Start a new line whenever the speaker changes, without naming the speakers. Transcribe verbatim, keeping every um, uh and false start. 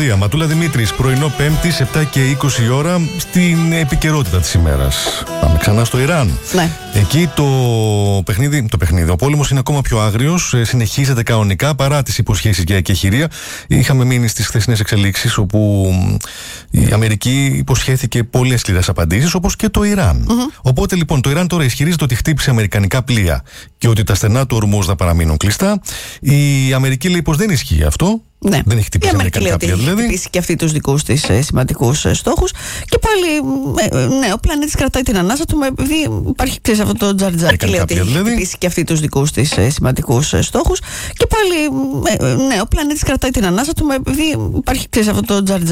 Ματούλα. Ματούλα Δημήτρης, πρωινό Πέμπτης, επτά και είκοσι ώρα, στην επικαιρότητα της ημέρας. Πάμε ξανά στο Ιράν.
Ναι.
Εκεί το παιχνίδι, το παιχνίδι, ο πόλεμος είναι ακόμα πιο άγριος, συνεχίζεται κανονικά παρά τις υποσχέσεις για εκεχηρία. Είχαμε μείνει στις χθεσινές εξελίξεις, όπου η Αμερική υποσχέθηκε πολλές σκληρές απαντήσεις, όπως και το Ιράν. Mm-hmm. Οπότε λοιπόν το Ιράν τώρα ισχυρίζεται ότι χτύπησε αμερικανικά πλοία και ότι τα στενά του Ορμούζ θα παραμείνουν κλειστά. Η Αμερική λέει πως δεν ισχύει αυτό.
Ναι.
Δεν έχει χτυπήσει αμερικανικά πλοία, δηλαδή.
Έχει χτυπήσει και αυτή τους δικούς της ε, σημαντικούς ε, στόχους. Και πάλι, ε, ναι, ο πλανήτης κρατάει την ανάσα του, επειδή υπάρχει, ξέρεις, αυτό το τζαρτζάκι. Λέει ότι έχει δηλαδή. χτυπήσει και αυτή τους δικούς της ε, σημαντικούς ε, στόχους. Και πάλι, ε, ναι, ο πλανήτης κρατάει την ανάσα του, επειδή υπάρχει, ξέρεις, αυτό το τζαρτζάκι.